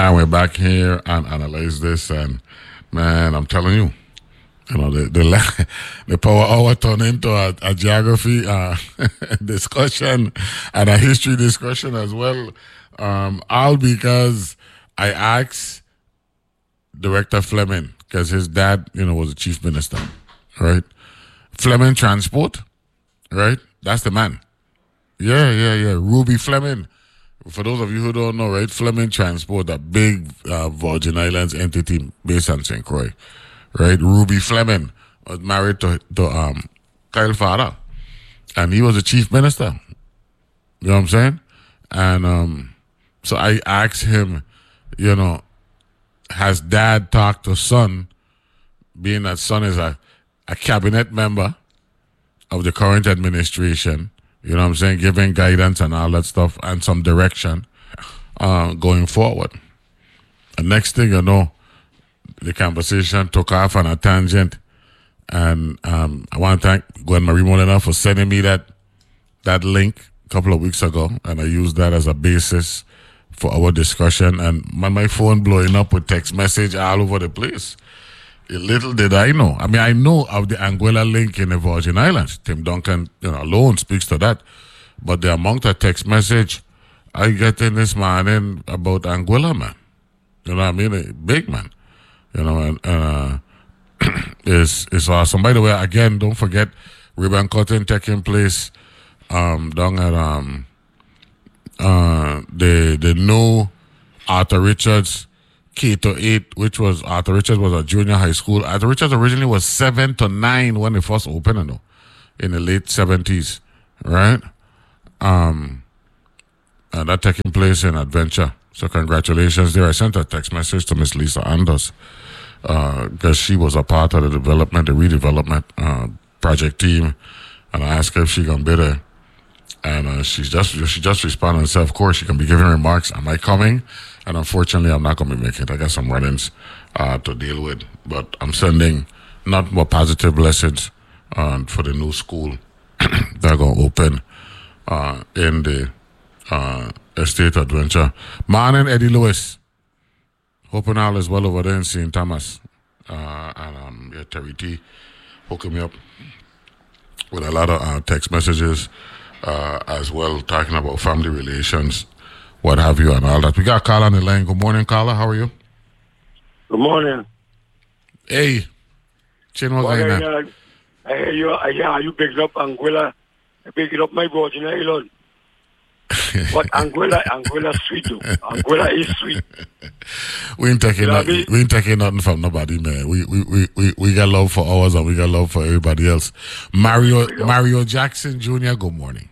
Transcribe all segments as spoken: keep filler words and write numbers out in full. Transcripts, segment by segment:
And we're back here and analyze this. And man, I'm telling you, you know, the the, the power hour turned into a, a geography uh, discussion and a history discussion as well. Um, all because I asked Director Fleming, because his dad, you know, was a chief minister, right? Fleming Transport, right? That's the man. Yeah, yeah, yeah. Ruby Fleming. For those of you who don't know, right? Fleming Transport, a big uh, Virgin Islands entity based on Saint Croix, right? Ruby Fleming was married to, to um, Kyle Farah, and he was a chief minister. You know what I'm saying? And um, so I asked him, you know, has dad talked to son, being that son is a, a cabinet member of the current administration, you know what I'm saying, giving guidance and all that stuff and some direction uh, going forward. The next thing you know, the conversation took off on a tangent. And um, I want to thank Gwen Marie Molina for sending me that that link a couple of weeks ago. And I used that as a basis for our discussion. And my, my phone blowing up with text message all over the place. Little did I know. I mean, I know of the Anguilla link in the Virgin Islands. Tim Duncan, you know, alone speaks to that. But the amount of text message I get in this morning about Anguilla, man. You know what I mean? A big man. You know, and, and uh, it's, it's awesome. By the way, again, don't forget, ribbon cutting taking place um, down at um, uh, the, the new Arthur Richards K to eight, which was Arthur Richards was a junior high school. Arthur Richards originally was seven to nine when it first opened, you know, in the late seventies, right? Um, and that taking place in Adventure. So congratulations there. I sent a text message to Miss Lisa Anders because uh, she was a part of the development, the redevelopment uh, project team, and I asked her if she can be there. And uh, she's just she just responded and said, of course, she can be giving remarks. Am I coming? And unfortunately, I'm not going to be making it. I got some run-ins uh, to deal with. But I'm sending not more positive blessings uh, for the new school that are going to open uh, in the uh, Estate Adventure. Morning, Eddie Lewis. Hoping all is well over there in Saint Thomas. Uh, and um, yeah, Terry T hooking me up with a lot of uh, text messages uh, as well, talking about family relations, what have you, and all that. We got Carla on the line. Good morning, Carla. How are you? Good morning. Hey. Chin, what's going on? Uh, I hear you, I hear you picked up Anguilla. I picked up my Virgin Island. But Anguilla, Anguilla sweet too. Anguilla is sweet. We ain't taking You know nothing, we ain't taking nothing from nobody, man. We we, we, we we got love for ours and we got love for everybody else. Mario Mario Jackson Junior, good morning.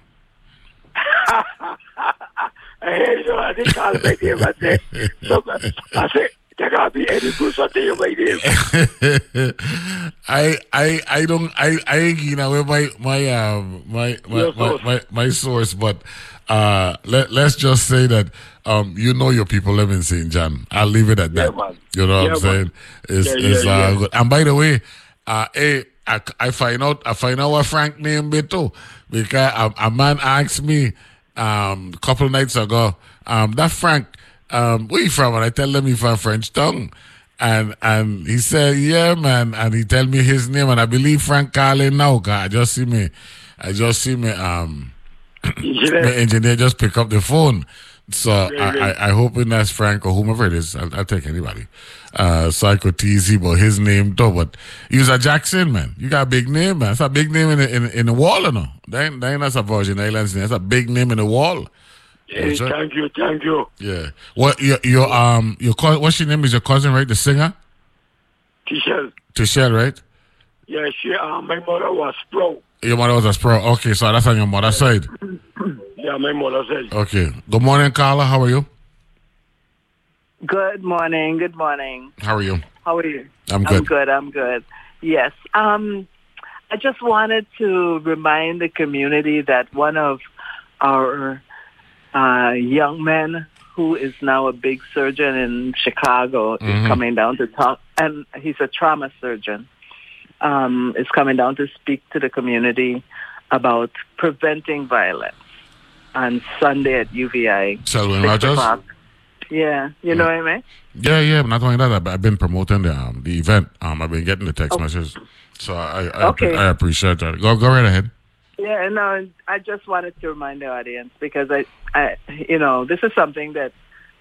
I hear you, I didn't call my name. I said, so, I said, there gotta be any good something in my name. I I I don't I I ain't you know my my um my my my, my, my source, but uh let let's just say that um you know your people live in Saint John. I'll leave it at that. Yeah, man. You know what Yeah, I'm saying? man. It's Yeah, it's yeah, uh yeah. good. And by the way, uh hey, I, I find out I find out what Frank name be too, because a, a man asked me um a couple nights ago, um that Frank, um where you from? And I tell him he from French Tongue. And and he said, yeah, man. And he tell me his name, and I believe Frank calling now. Cause I just see me, I just see me, um, Engineer. the engineer just pick up the phone. So Yeah, I, yeah. I, I hope that's Frank or whomever it is. I'll, I'll take anybody. Uh, so I could tease him about his name too. But he was a Jackson, man. You got a big name, man. It's a big name in the, in, in the wall, you know. That ain't, that ain't that's a Virgin Islands name. That's a big name in the wall. Hey, Sure. thank you, thank you. Yeah. What your your um your co- what's your name? Is your cousin, right? The singer? Tishel. Tishel, right? Yeah, she, uh, my mother was pro. Your mother was a pro. Okay, so that's on your mother's side. Yeah, my mother said. Okay. Good morning, Carla. How are you? Good morning. Good morning. How are you? How are you? I'm good. I'm good. I'm good. Yes. Um, I just wanted to remind the community that one of our uh, young men who is now a big surgeon in Chicago Mhm. is coming down to talk, and he's a trauma surgeon, um, is coming down to speak to the community about preventing violence on Sunday at U V I. Selwyn six Rogers? o'clock. Yeah, you know what I mean? Yeah, yeah. Not only that, I've, I've been promoting the um, the event. Um, I've been getting the text Oh. messages, so I I, Okay. I appreciate that. Go go right ahead. Yeah, no, I just wanted to remind the audience because I, I, you know, this is something that,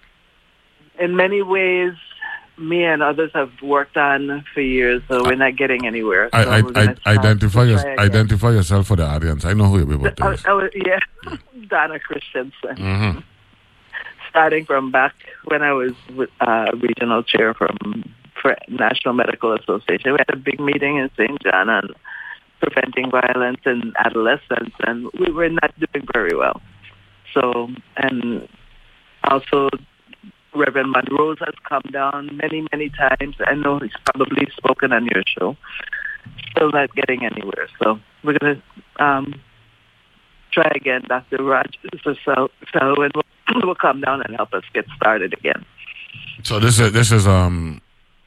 in many ways, me and others have worked on for years, so we're not getting anywhere. So I, I, we're gonna I try- identify your, try again. identify yourself for the audience. I know who your people Oh, is. oh, yeah, Donna Christensen. Mm-hmm. Starting from back when I was with, uh, regional chair from for National Medical Association, we had a big meeting in Saint John on preventing violence in adolescents, and we were not doing very well. So, and also Reverend Monrose has come down many, many times. I know he's probably spoken on your show. Still not getting anywhere. So we're going to um, try again. Doctor Rogers Selwyn will, will come down and help us get started again. So this is this is um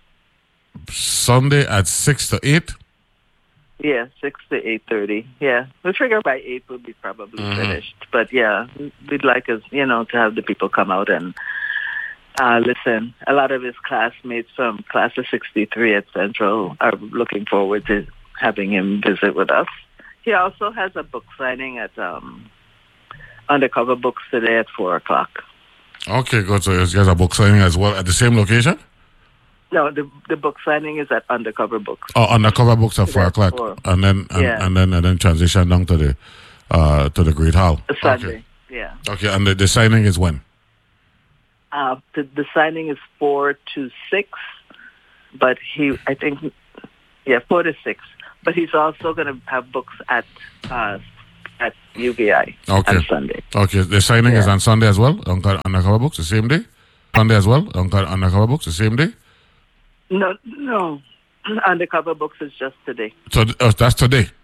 Sunday at six to eight. Yeah, six to eight thirty. Yeah, we figure by eight we'll be probably Mhm. finished. But yeah, we'd like us, you know, to have the people come out and uh, listen. A lot of his classmates from class of sixty-three at Central are looking forward to having him visit with us. He also has a book signing at um, Undercover Books today at four o'clock. Okay, good. So you guys are book signing as well at the same location? No, the the book signing is at Undercover Books. Oh, undercover books at four That's o'clock, four. and then and, Yeah. and then and then transition down to the uh to the Great Hall. Sunday, yeah. Okay, okay, and the, the signing is when? Uh, the, the signing is four to six, but he, I think, yeah, four to six. But he's also going to have books at uh, at U B I Okay. on Sunday. Okay, the signing is Yeah. on Sunday as well. On undercover books the same day. Sunday as well. On undercover books the same day. No, no, Undercover Books is just today. So uh, that's today.